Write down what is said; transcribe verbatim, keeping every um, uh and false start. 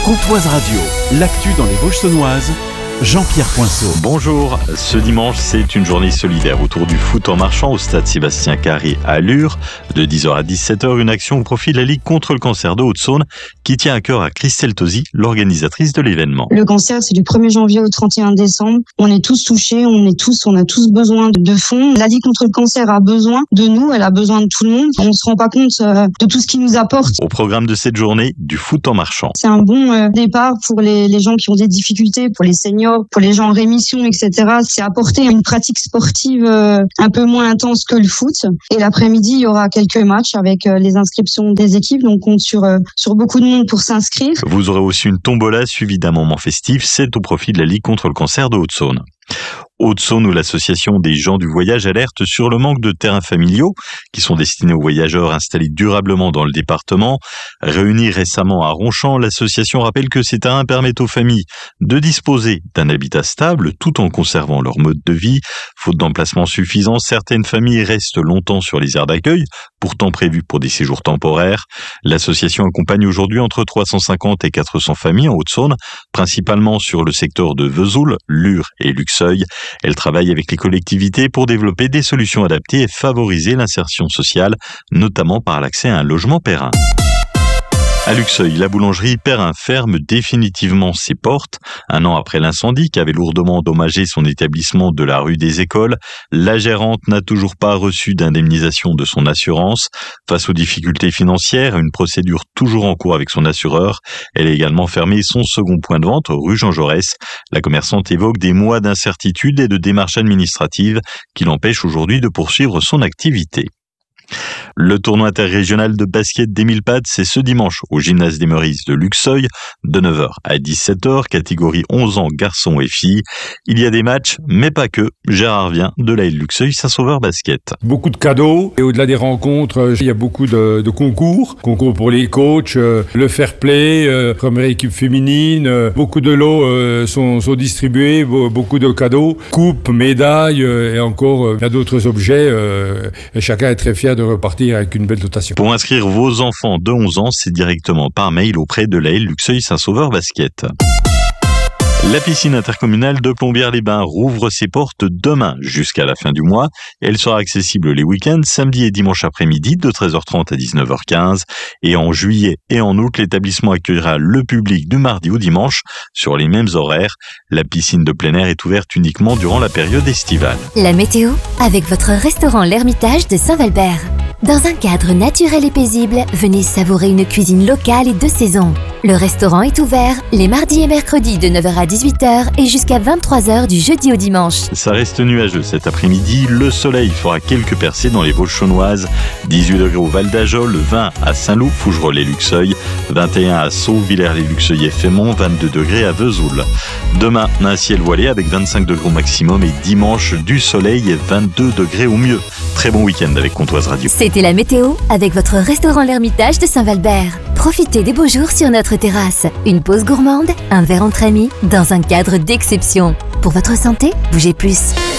Comtoise Radio, l'actu dans les Vosges saunoises, Jean-Pierre Poinceau. Bonjour, ce dimanche c'est une journée solidaire autour du foot en marchant au stade Sébastien Carré à Lure. De dix heures à dix-sept heures, une action au profit de la Ligue contre le cancer de Haute-Saône qui tient à cœur à Christelle Tosi, l'organisatrice de l'événement. Le cancer, c'est du premier janvier au trente et un décembre. On est tous touchés, on est tous, on a tous besoin de fonds. La Ligue contre le cancer a besoin de nous, elle a besoin de tout le monde. On se rend pas compte de tout ce qu'il nous apporte. Au programme de cette journée, du foot en marchant. C'est un bon départ pour les, les gens qui ont des difficultés, pour les seniors, pour les gens en rémission, et cetera. C'est apporter une pratique sportive un peu moins intense que le foot. Et l'après-midi, il y aura quelques matchs avec les inscriptions des équipes. Donc, on compte sur, sur beaucoup de monde pour s'inscrire. Vous aurez aussi une tombola suivie d'un moment festif. C'est au profit de la Ligue contre le cancer de Haute-Saône. Haute-Saône, où l'association des gens du voyage alerte sur le manque de terrains familiaux qui sont destinés aux voyageurs installés durablement dans le département. Réunie récemment à Ronchamp, l'association rappelle que ces terrains permettent aux familles de disposer d'un habitat stable tout en conservant leur mode de vie. Faute d'emplacement suffisant, certaines familles restent longtemps sur les aires d'accueil, pourtant prévues pour des séjours temporaires. L'association accompagne aujourd'hui entre trois cent cinquante et quatre cents familles en Haute-Saône, principalement sur le secteur de Vesoul, Lure et Luxeuil. Elle travaille avec les collectivités pour développer des solutions adaptées et favoriser l'insertion sociale, notamment par l'accès à un logement périn. À Luxeuil, la boulangerie Perrin ferme définitivement ses portes. Un an après l'incendie qui avait lourdement endommagé son établissement de la rue des Écoles, la gérante n'a toujours pas reçu d'indemnisation de son assurance. Face aux difficultés financières et une procédure toujours en cours avec son assureur, elle a également fermé son second point de vente, rue Jean Jaurès. La commerçante évoque des mois d'incertitude et de démarches administratives qui l'empêchent aujourd'hui de poursuivre son activité. Le tournoi interrégional de basket d'Émile Pad, c'est ce dimanche au gymnase des Meurices de Luxeuil, de neuf heures à dix-sept heures, catégorie onze ans garçons et filles. Il y a des matchs, mais pas que. Gérard vient de l'A L Luxeuil Saint-Sauveur Basket. Beaucoup de cadeaux, et au-delà des rencontres, il y a beaucoup de, de concours. Concours pour les coachs, euh, le fair play, euh, première équipe féminine, euh, beaucoup de lots euh, sont, sont distribués, beaucoup de cadeaux, coupes, médailles, euh, et encore euh, il y a d'autres objets, euh, et chacun est très fier de repartir avec une belle dotation. Pour inscrire vos enfants de onze ans, c'est directement par mail auprès de l'A L Luxeuil Saint-Sauveur Basket. La piscine intercommunale de Plombières-les-Bains rouvre ses portes demain jusqu'à la fin du mois. Elle sera accessible les week-ends, samedi et dimanche après-midi de treize heures trente à dix-neuf heures quinze. Et en juillet et en août, l'établissement accueillera le public du mardi au dimanche sur les mêmes horaires. La piscine de plein air est ouverte uniquement durant la période estivale. La météo avec votre restaurant L'Ermitage de Saint-Valbert. Dans un cadre naturel et paisible, venez savourer une cuisine locale et de saison. Le restaurant est ouvert les mardis et mercredis de neuf heures à dix-huit heures et jusqu'à vingt-trois heures du jeudi au dimanche. Ça reste nuageux cet après-midi. Le soleil fera quelques percées dans les Vosges saunoises. dix-huit degrés au Val d'Ajol, vingt à Saint-Loup, Fougerolles et Luxeuil, vingt et un à Sceaux, Villers-les-Luxeuil et Fémont, vingt-deux degrés à Vesoul. Demain, un ciel voilé avec vingt-cinq degrés au maximum et dimanche, du soleil et vingt-deux degrés au mieux. Très bon week-end avec Comtoise Radio. C'était la météo avec votre restaurant L'Ermitage de Saint-Valbert. Profitez des beaux jours sur notre terrasse. Une pause gourmande, un verre entre amis, dans un cadre d'exception. Pour votre santé, bougez plus.